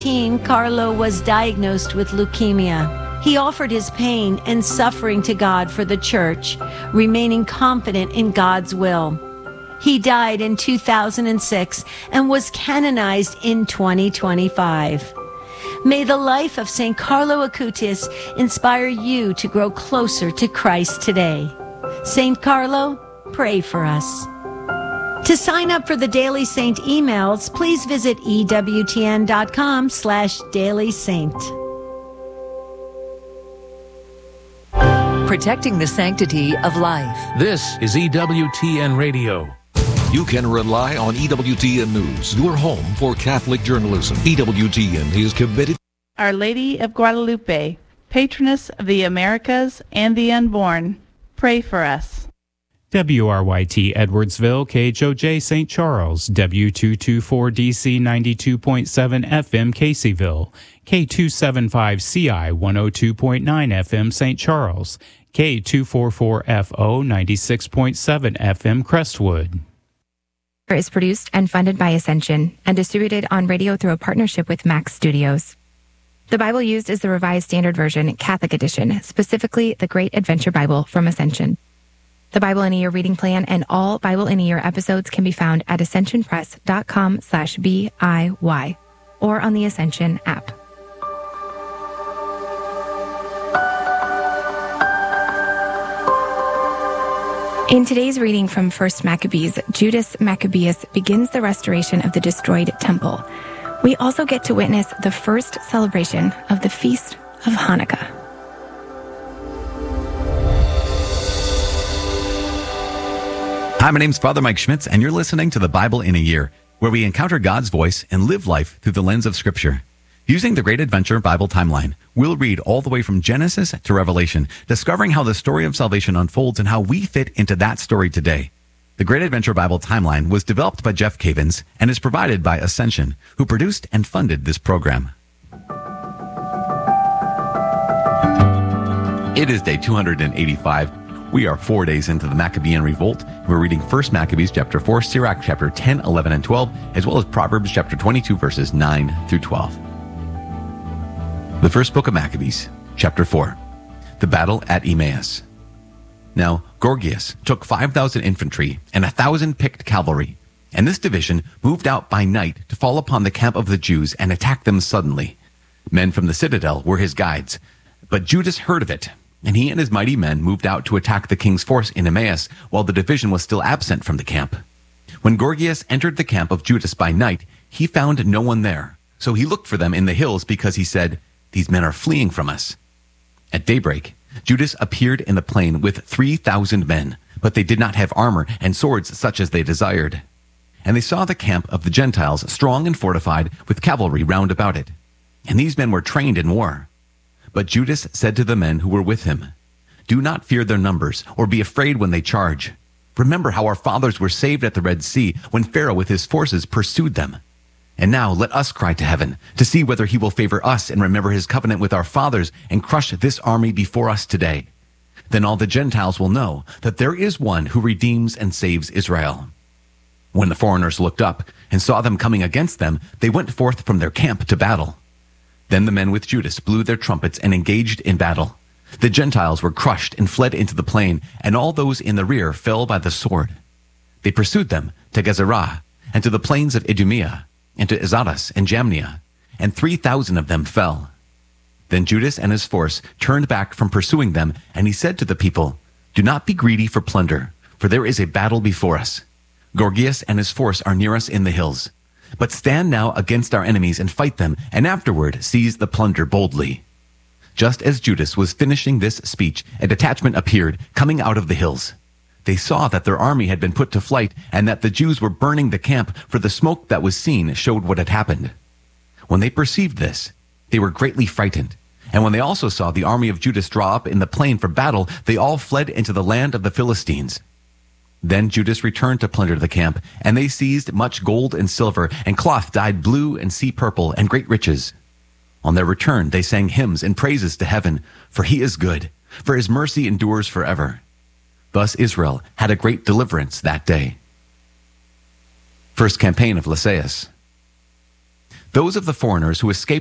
Carlo was diagnosed with leukemia. He offered his pain and suffering to God for the church, remaining confident in God's will. He died in 2006 and was canonized in 2025. May the life of St. Carlo Acutis inspire you to grow closer to Christ today. St. Carlo, pray for us. To sign up for the Daily Saint emails, please visit ewtn.com/dailysaint. Protecting the sanctity of life. This is EWTN Radio. You can rely on EWTN News, your home for Catholic journalism. EWTN is committed. Our Lady of Guadalupe, patroness of the Americas and the unborn, pray for us. WRYT Edwardsville, KHOJ St. Charles, W224DC 92.7 FM Caseyville, K275CI 102.9 FM St. Charles, K244FO 96.7 FM Crestwood. Is produced and funded by Ascension and distributed on radio through a partnership with Max Studios. The Bible used is the Revised Standard Version, Catholic Edition, specifically the Great Adventure Bible from Ascension. The Bible in a Year reading plan and all Bible in a Year episodes can be found at ascensionpress.com/BIY or on the Ascension app. In today's reading from 1 Maccabees, Judas Maccabeus begins the restoration of the destroyed temple. We also get to witness the first celebration of the Feast of Hanukkah. Hi, my name's Father Mike Schmitz, and you're listening to the Bible in a Year, where we encounter God's voice and live life through the lens of Scripture. Using the Great Adventure Bible Timeline, we'll read all the way from Genesis to Revelation, discovering how the story of salvation unfolds and how we fit into that story today. The Great Adventure Bible Timeline was developed by Jeff Cavins and is provided by Ascension, who produced and funded this program. It is day 285. We are 4 days into the Maccabean Revolt. We're reading 1 Maccabees chapter 4, Sirach chapter 10, 11, and 12, as well as Proverbs chapter 22, verses 9 through 12. The first book of Maccabees, chapter 4, the battle at Emmaus. Now, Gorgias took 5,000 infantry and 1,000 picked cavalry, and this division moved out by night to fall upon the camp of the Jews and attack them suddenly. Men from the citadel were his guides, but Judas heard of it, and he and his mighty men moved out to attack the king's force in Emmaus while the division was still absent from the camp. When Gorgias entered the camp of Judas by night, he found no one there, so he looked for them in the hills because he said, "These men are fleeing from us." At daybreak, Judas appeared in the plain with 3,000 men, but they did not have armor and swords such as they desired. And they saw the camp of the Gentiles strong and fortified with cavalry round about it. And these men were trained in war. But Judas said to the men who were with him, "Do not fear their numbers or be afraid when they charge. Remember how our fathers were saved at the Red Sea when Pharaoh with his forces pursued them. And now let us cry to heaven to see whether he will favor us and remember his covenant with our fathers and crush this army before us today. Then all the Gentiles will know that there is one who redeems and saves Israel." When the foreigners looked up and saw them coming against them, they went forth from their camp to battle. Then the men with Judas blew their trumpets and engaged in battle. The Gentiles were crushed and fled into the plain, and all those in the rear fell by the sword. They pursued them to Gezerah and to the plains of Idumea, and to Azotus and Jamnia, and 3,000 of them fell. Then Judas and his force turned back from pursuing them, and he said to the people, "Do not be greedy for plunder, for there is a battle before us. Gorgias and his force are near us in the hills. But stand now against our enemies and fight them, and afterward seize the plunder boldly." Just as Judas was finishing this speech, a detachment appeared, coming out of the hills. They saw that their army had been put to flight and that the Jews were burning the camp, for the smoke that was seen showed what had happened. When they perceived this, they were greatly frightened. And when they also saw the army of Judas draw up in the plain for battle, they all fled into the land of the Philistines. Then Judas returned to plunder the camp, and they seized much gold and silver, and cloth dyed blue and sea purple, and great riches. On their return they sang hymns and praises to heaven, for he is good, for his mercy endures forever. Thus Israel had a great deliverance that day. First campaign of Lysias. Those of the foreigners who escaped